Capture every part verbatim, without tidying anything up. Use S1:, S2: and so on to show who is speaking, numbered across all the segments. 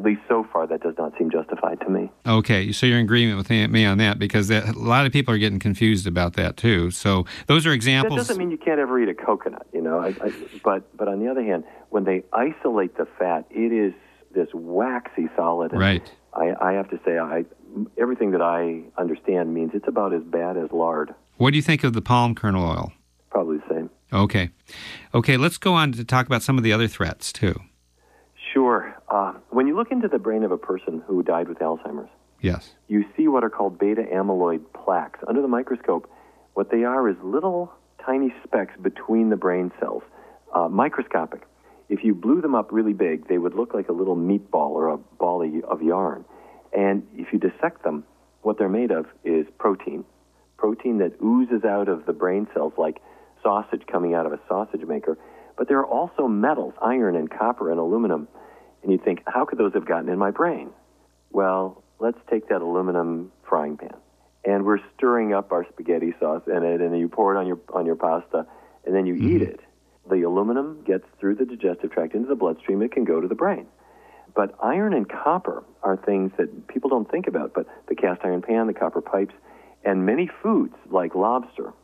S1: at least so far, that does not seem justified to me.
S2: Okay, so you're in agreement with me on that, because that, a lot of people are getting confused about that too. So those are examples.
S1: That doesn't mean you can't ever eat a coconut, you know. I, I, but but on the other hand, when they isolate the fat, it is this waxy solid. And
S2: right.
S1: I, I have to say, I everything that I understand means it's about as bad as lard.
S2: What do you think of the palm kernel oil?
S1: Probably the same.
S2: Okay. Okay, let's go on to talk about some of the other threats too.
S1: Sure. Uh, when you look into the brain of a person who died with Alzheimer's,
S2: yes,
S1: you see what are called beta amyloid plaques. Under the microscope, what they are is little tiny specks between the brain cells, uh, microscopic. If you blew them up really big, they would look like a little meatball or a ball of yarn. And if you dissect them, what they're made of is protein, protein that oozes out of the brain cells like sausage coming out of a sausage maker. But there are also metals, iron and copper and aluminum. And you think, how could those have gotten in my brain? Well, let's take that aluminum frying pan. And we're stirring up our spaghetti sauce in it, and then you pour it on your on your pasta, and then you mm-hmm. eat it. The aluminum gets through the digestive tract into the bloodstream. It can go to the brain. But iron and copper are things that people don't think about, but the cast iron pan, the copper pipes, and many foods like lobster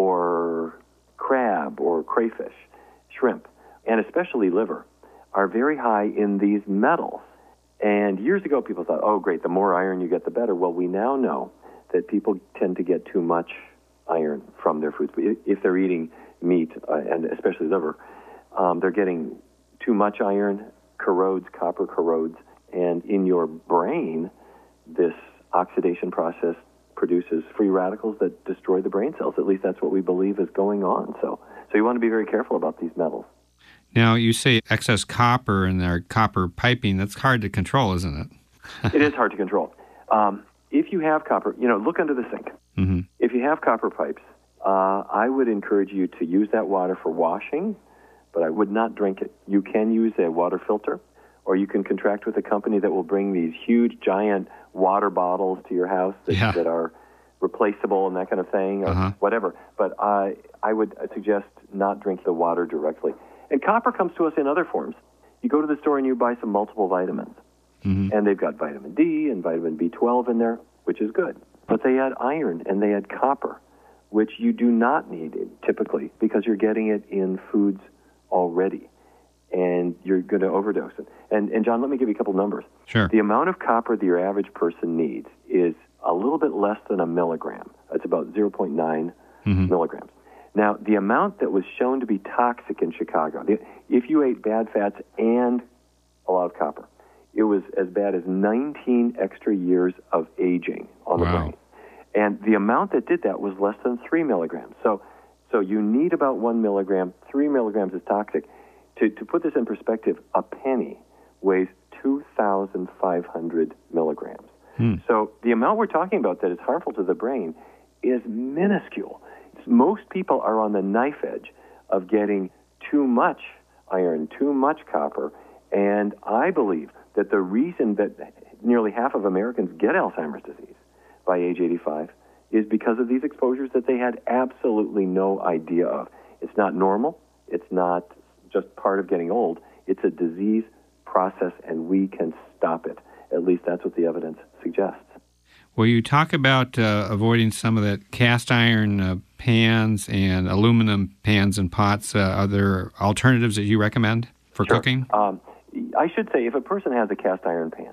S1: or crab or crayfish, shrimp, and especially liver, are very high in these metals. And years ago, people thought, oh, great, the more iron you get, the better. Well, we now know that people tend to get too much iron from their foods. If they're eating meat, uh, and especially liver, um, they're getting too much iron, corrodes, copper corrodes, and in your brain, this oxidation process produces free radicals that destroy the brain cells. At least that's what we believe is going on. So, so you want to be very careful about these metals.
S2: Now, you say excess copper in their copper piping. That's hard to control, isn't it?
S1: It is hard to control. Um, if you have copper, you know, look under the sink.
S2: Mm-hmm.
S1: If you have copper pipes, uh, I would encourage you to use that water for washing, but I would not drink it. You can use a water filter, or you can contract with a company that will bring these huge, giant water bottles to your house that,
S2: yeah.
S1: that are replaceable and that kind of thing, or
S2: uh-huh.
S1: whatever. But I, I would suggest not drink the water directly. And copper comes to us in other forms. You go to the store and you buy some multiple vitamins.
S2: Mm-hmm.
S1: And they've got vitamin D and vitamin B twelve in there, which is good. But they add iron and they add copper, which you do not need typically because you're getting it in foods already. And you're going to overdose it. And, and John, let me give you a couple numbers.
S2: Sure.
S1: The amount of copper the your average person needs is a little bit less than a milligram. That's about zero point nine
S2: mm-hmm.
S1: milligrams. Now, the amount that was shown to be toxic in Chicago, if you ate bad fats and a lot of copper, it was as bad as nineteen extra years of aging on
S2: wow.
S1: the brain. And the amount that did that was less than three milligrams. So so you need about one milligram. Three milligrams is toxic. To, to put this in perspective, a penny weighs two thousand five hundred milligrams.
S2: Hmm.
S1: So the amount we're talking about that is harmful to the brain is minuscule. Most people are on the knife edge of getting too much iron, too much copper, and I believe that the reason that nearly half of Americans get Alzheimer's disease by age eighty-five is because of these exposures that they had absolutely no idea of. It's not normal. It's not just part of getting old. It's a disease process, and we can stop it. At least that's what the evidence suggests.
S2: Well, you talk about uh, avoiding some of that cast iron uh, pans and aluminum pans and pots. Uh, are there alternatives that you recommend for
S1: sure.
S2: cooking?
S1: Um, I should say if a person has a cast iron pan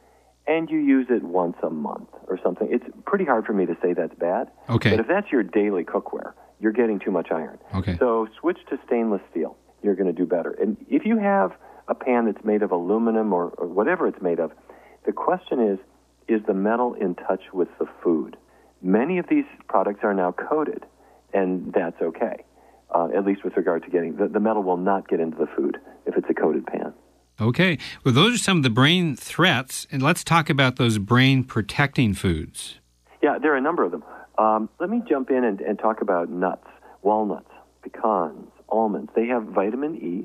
S1: and you use it once a month or something, it's pretty hard for me to say that's bad.
S2: Okay.
S1: But if that's your daily cookware, you're getting too much iron.
S2: Okay.
S1: So switch to stainless steel. You're going to do better. And if you have a pan that's made of aluminum or, or whatever it's made of, the question is, is the metal in touch with the food? Many of these products are now coated, and that's okay, uh, at least with regard to getting, the, the metal will not get into the food if it's a coated pan.
S2: Okay. Well, those are some of the brain threats, and let's talk about those brain-protecting foods.
S1: Yeah, there are a number of them. Um, let me jump in and, and talk about nuts, walnuts, pecans, almonds. They have vitamin E,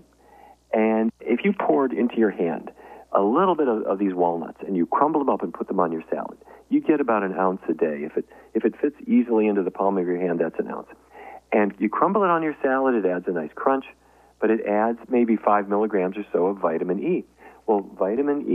S1: and if you poured into your hand a little bit of, of these walnuts and you crumble them up and put them on your salad, you get about an ounce a day. If it if it fits easily into the palm of your hand, that's an ounce. And you crumble it on your salad, it adds a nice crunch, but it adds maybe five milligrams or so of vitamin E. Well, vitamin E